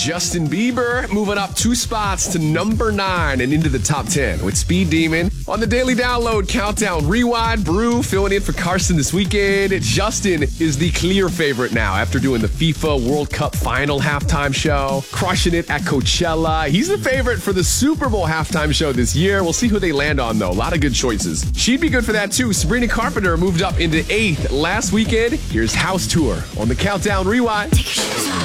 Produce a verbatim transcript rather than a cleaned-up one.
Justin Bieber moving up two spots to number nine and into the top ten with Speed Demon. On the Daily Download Countdown Rewind, Brew filling in for Carson this weekend. Justin is the clear favorite now after doing the FIFA World Cup final halftime show, crushing it at Coachella. He's the favorite for the Super Bowl halftime show this year. We'll see who they land on, though. A lot of good choices. She'd be good for that, too. Sabrina Carpenter moved up into eighth last weekend. Here's House Tour on the Countdown Rewind.